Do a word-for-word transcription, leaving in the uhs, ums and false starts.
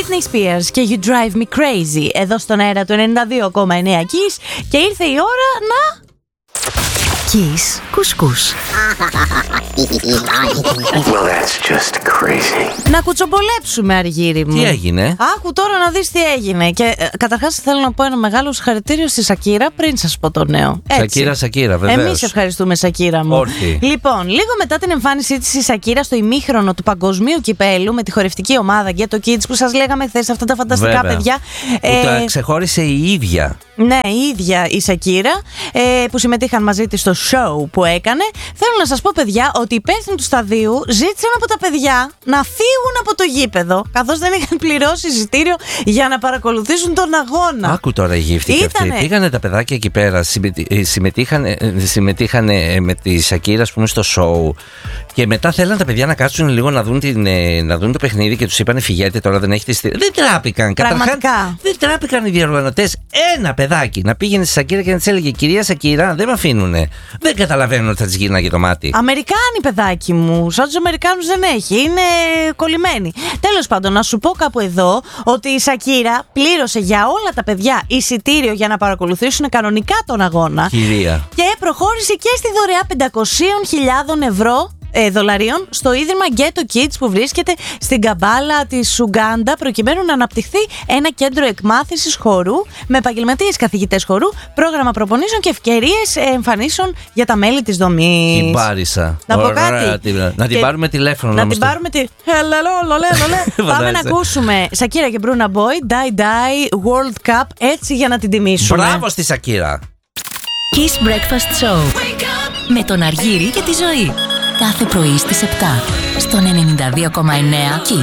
Britney Spears και You Drive Me Crazy εδώ στον αέρα του ενενήντα δύο κόμμα εννέα Kiss. Και ήρθε η ώρα να... Kiss κουσκούς. Well, that's just crazy. Να κουτσομπολέψουμε, Αργύρι μου. Τι έγινε? Άκου τώρα να δεις τι έγινε. Και ε, καταρχάς θέλω να πω ένα μεγάλο συγχαρητήριο στη Σακύρα πριν σας πω το νέο. Έτσι. Σακύρα, Σακύρα, βεβαίως. Εμείς ευχαριστούμε, Σακύρα μου. Όρθιοι. Λοιπόν, λίγο μετά την εμφάνισή της η Σακύρα στο ημίχρονο του Παγκοσμίου Κυπέλλου με τη χορευτική ομάδα Ghetto Kids που σας λέγαμε χθες, αυτά τα φανταστικά Βέβαια. παιδιά. Που ε, τα ξεχώρισε η ίδια. Ναι, η ίδια η Σακύρα ε, που συμμετείχαν μαζί της στο show που έκανε. Θέλω να σας πω, παιδιά, ότι οι υπεύθυνοι του σταδίου ζήτησαν από τα παιδιά να φύγουν από το γήπεδο, καθώς δεν είχαν πληρώσει εισιτήριο για να παρακολουθήσουν τον αγώνα. Άκου τώρα η γύφτη Ήτανε... αυτή. Πήγανε τα παιδάκια εκεί πέρα, συμμετείχαν, συμμετείχαν με τη Σακύρα, ας πούμε, στο show. Και μετά θέλαν τα παιδιά να κάτσουν λίγο να δουν, την, να δουν το παιχνίδι και τους είπανε φυγέτε τώρα, δεν έχετε στήριο. Δεν τράπηκαν. Πραγματικά. Δεν τράπηκαν οι διοργανωτές. Ένα παιδάκι να πήγαινε στη Σακύρα και να της έλεγε κυρία Σακύρα, δεν με αφήνουνε. Δεν καταλαβαίνουν ότι θα της γύρναγε το μάτι. Αμερικάνοι, παιδάκι μου. Σαν τους Αμερικάνους δεν έχει. Είναι κολλημένοι. Τέλος πάντων, να σου πω κάπου εδώ ότι η Σακύρα πλήρωσε για όλα τα παιδιά εισιτήριο για να παρακολουθήσουν κανονικά τον αγώνα. Κυρία. Και προχώρησε και στη δωρεά πεντακόσιες χιλιάδες ευρώ. Ε, δολαρίων στο ίδρυμα Ghetto Kids που βρίσκεται στην Καμπάλα της Ουγκάντα, προκειμένου να αναπτυχθεί ένα κέντρο εκμάθησης χορού με επαγγελματίες καθηγητές χορού, πρόγραμμα προπονήσεων και ευκαιρίες εμφανίσεων για τα μέλη της δομής. Την πάρισα. Να πω Ωραία, κάτι. Τη... Να την Και... πάρουμε τηλέφωνο. Να να την το... πάρουμε τη. Πάμε να ακούσουμε Σακύρα και Μπρούνα Boy, Die Die World Cup, έτσι για να την τιμήσουμε. Μπράβο στη Σακύρα. Kiss Breakfast Show με τον Αργύρη και τη Ζωή. Κάθε πρωί στις επτά στον ενενήντα δύο κόμμα εννέα Kiss.